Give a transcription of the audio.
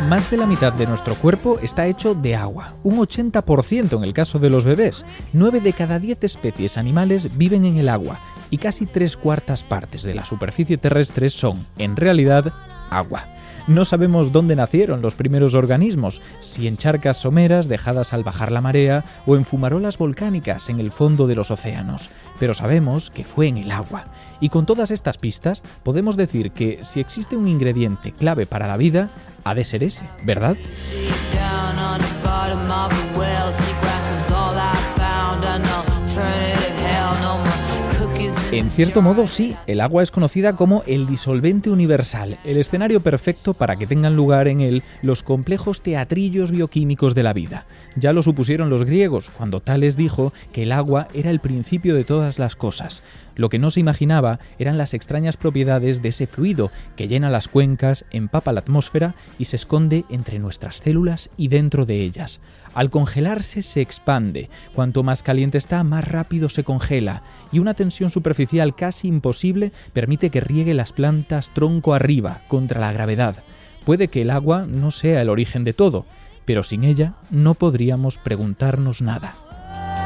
Más de la mitad de nuestro cuerpo está hecho de agua, un 80% en el caso de los bebés. 9 de cada 10 especies animales viven en el agua y casi 3/4 partes de la superficie terrestre son, en realidad, agua. No sabemos dónde nacieron los primeros organismos, si en charcas someras dejadas al bajar la marea o en fumarolas volcánicas en el fondo de los océanos, pero sabemos que fue en el agua. Y con todas estas pistas podemos decir que si existe un ingrediente clave para la vida, ha de ser ese, ¿verdad? En cierto modo, sí, el agua es conocida como el disolvente universal, el escenario perfecto para que tengan lugar en él los complejos teatrillos bioquímicos de la vida. Ya lo supusieron los griegos, cuando Tales dijo que el agua era el principio de todas las cosas. Lo que no se imaginaba eran las extrañas propiedades de ese fluido que llena las cuencas, empapa la atmósfera y se esconde entre nuestras células y dentro de ellas. Al congelarse se expande, cuanto más caliente está, más rápido se congela, y una tensión superficial casi imposible permite que riegue las plantas tronco arriba, contra la gravedad. Puede que el agua no sea el origen de todo, pero sin ella no podríamos preguntarnos nada.